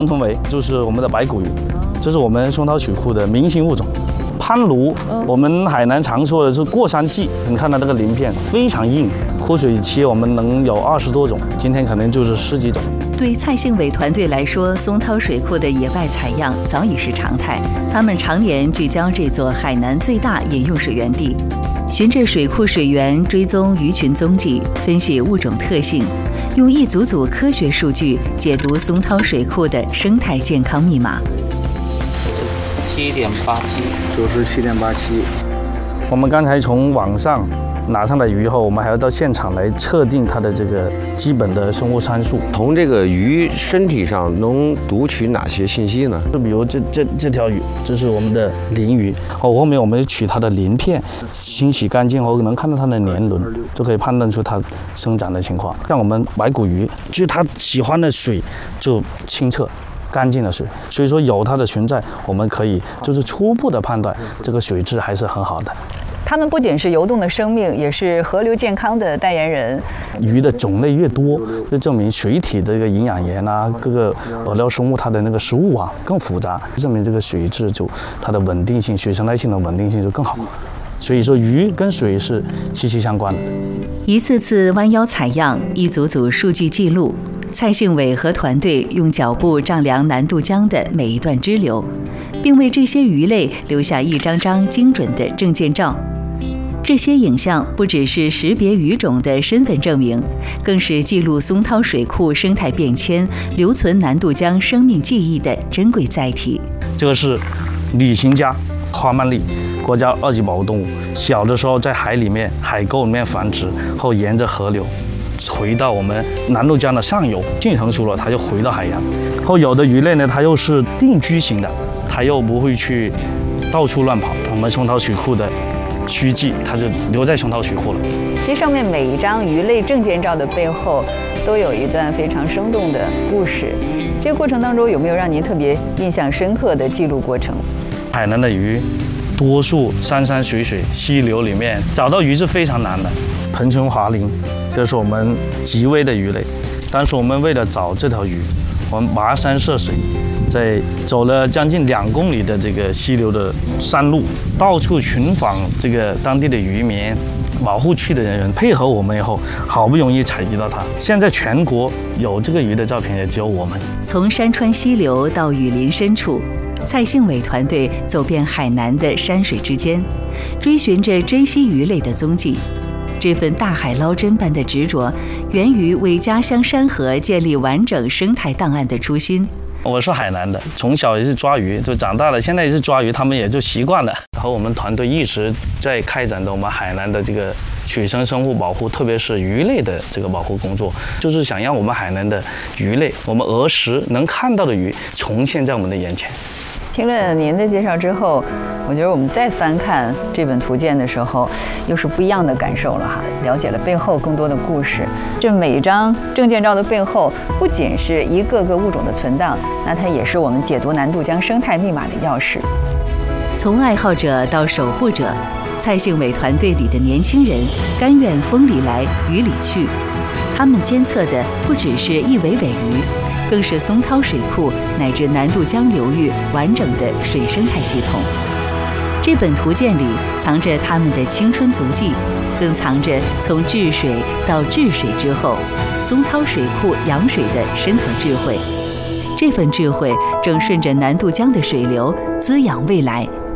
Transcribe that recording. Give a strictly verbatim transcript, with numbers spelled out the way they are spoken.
松头尾就是我们的白骨鱼，这是我们松涛水库的明星物种。攀鲈，我们海南常说的是过山鲫，你看它这个鳞片非常硬，枯水期我们能有二十多种，今天可能就是十几种。 对蔡幸伟团队来说，松涛水库的野外采样早已是常态。他们常年聚焦这座海南最大饮用水源地，循着水库水源追踪鱼群踪迹，分析物种特性，用一组组科学数据解读松涛水库的生态健康密码。 七点八七， 九十七点八七。 我们刚才从网上拿上来鱼后，我们还要到现场来测定它的这个基本的生物参数。 从这个鱼身体上能读取哪些信息呢？ 就比如这这这条鱼，这是我们的鳞鱼。哦，后面我们取它的鳞片，清洗干净后能看到它的年轮，就可以判断出它生长的情况。像我们白骨鱼，就是它喜欢的水就清澈干净的水，所以说有它的存在，我们可以就是初步的判断这个水质还是很好的。 它们不仅是游动的生命，也是河流健康的代言人。 鱼的种类越多，就证明水体的这个营养盐啊，各个饵料生物它的那个食物啊更复杂，证明这个水质就它的稳定性、水生态性的稳定性就更好。所以说鱼跟水是息息相关的。 一次次弯腰采样，一组组数据记录。蔡幸伟和团队用脚步丈量南渡江的每一段支流，并为这些鱼类留下一张张精准的证件照。这些影像不只是识别鱼种的身份证明，更是记录松涛水库生态变迁、留存南渡江生命记忆的珍贵载体。 这个是旅行家花鳗鲡，国家二级保护动物。小的时候在海里面、海沟里面繁殖，后沿着河流回到我们南渡江的上游，进成熟了，它就回到海洋。后有的鱼类呢，它又是定居型的，它又不会去到处乱跑。我们松涛水库的须记，它就留在松涛水库了。 这上面每一张鱼类证件照的背后，都有一段非常生动的故事。这个过程当中，有没有让您特别印象深刻的记录过程？ 海南的鱼，多数山山水水、溪流里面找到鱼是非常难的。盆唇华鳞，这是我们极危的鱼类。当时我们为了找这条鱼，我们跋山涉水，在走了将近两公里的这个溪流的山路，到处寻访这个当地的渔民、保护区的人员，配合我们以后，好不容易采集到它。现在全国有这个鱼的照片也只有我们。 从山川溪流到雨林深处，蔡幸伟团队走遍海南的山水之间，追寻着珍稀鱼类的踪迹。这份大海捞针般的执着，源于为家乡山河建立完整生态档案的初心。 我是海南的，从小也是抓鱼，就长大了，现在也是抓鱼，他们也就习惯了。然后我们团队一直在开展的我们海南的这个水生生物保护，特别是鱼类的这个保护工作，就是想让我们海南的鱼类，我们儿时能看到的鱼，重现在我们的眼前。 听了您的介绍之后，我觉得我们再翻看这本图鉴的时候，又是不一样的感受了哈，了解了背后更多的故事。这每一张证件照的背后，不仅是一个个物种的存档，那它也是我们解读南渡江生态密码的钥匙。 从爱好者到守护者，蔡幸伟团队里的年轻人甘愿风里来雨里去，他们监测的不只是一尾尾鱼，更是松涛水库乃至南渡江流域完整的水生态系统。这本图鉴里藏着他们的青春足迹，更藏着从治水到治水之后，松涛水库养水的深层智慧。这份智慧正顺着南渡江的水流滋养未来，